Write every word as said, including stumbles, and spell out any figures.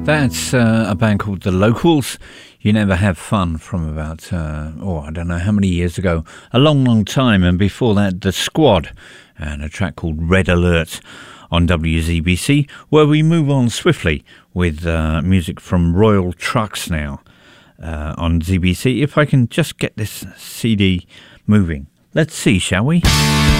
That's uh, a band called The Locals. You Never Have Fun, from about, uh, oh, I don't know how many years ago. A long, long time. And before that, The Squad, and a track called Red Alert on W Z B C, where we move on swiftly with uh, music from Royal Trucks now uh, on Z B C. If I can just get this C D moving. Let's see, shall we?